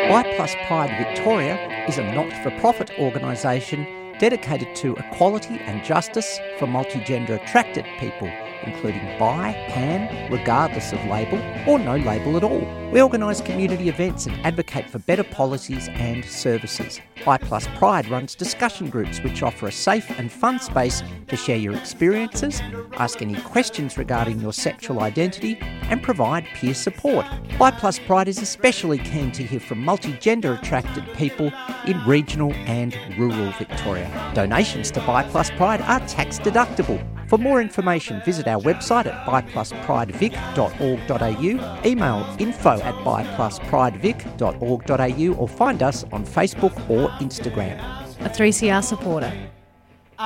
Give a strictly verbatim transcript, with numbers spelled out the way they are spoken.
Y Plus Pride Victoria is a not-for-profit organisation dedicated to equality and justice for multigender attracted people, including bi, pan, regardless of label, or no label at all. We organise community events and advocate for better policies and services. Y Plus Pride runs discussion groups which offer a safe and fun space to share your experiences, ask any questions regarding your sexual identity, and provide peer support. Y Plus Pride is especially keen to hear from multigender attracted people in regional and rural Victoria. Donations to Y Plus Pride are tax deductible. For more information, visit our website at y plus pride vic dot org dot a u, email info at y plus pride vic dot org dot a u, or find us on Facebook or Instagram. A three C R supporter.